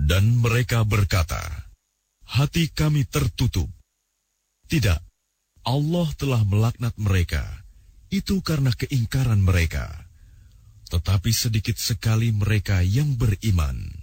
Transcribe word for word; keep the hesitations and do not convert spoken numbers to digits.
Dan mereka berkata, hati kami tertutup. Tidak, Allah telah melaknat mereka. Itu karena keingkaran mereka. Tetapi sedikit sekali mereka yang beriman.